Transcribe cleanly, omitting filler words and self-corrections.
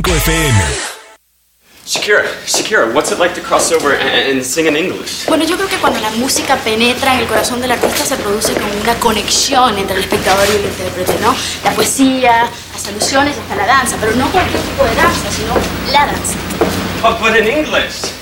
FM. Shakira, what's it like to cross over and sing in English? Bueno, yo creo que cuando la música penetra en el corazón del artista se produce como una conexión entre el espectador y el intérprete, ¿no? La poesía, las alusiones, hasta la danza, pero no cualquier tipo de danza, sino la danza. But in English.